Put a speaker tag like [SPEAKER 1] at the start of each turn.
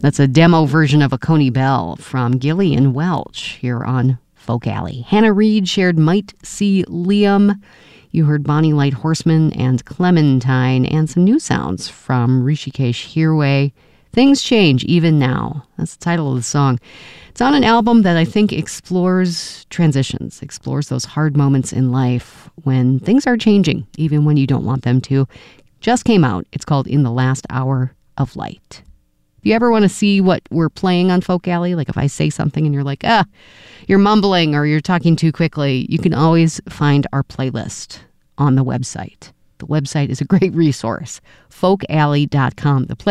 [SPEAKER 1] That's a demo version of a Coney Bell from Gillian Welch here on Folk Alley. Hannah Reid shared Might See Liam. You heard Bonnie Light Horseman and Clementine, and some new sounds from Rishikesh Hirway. Things Change Even Now. That's the title of the song. It's on an album that I think explores transitions, explores those hard moments in life when things are changing, even when you don't want them to. Just came out. It's called In the Last Hour of Light. If you ever want to see what we're playing on Folk Alley, like if I say something and you're like, you're mumbling or you're talking too quickly, you can always find our playlist on the website. The website is a great resource, folkalley.com. The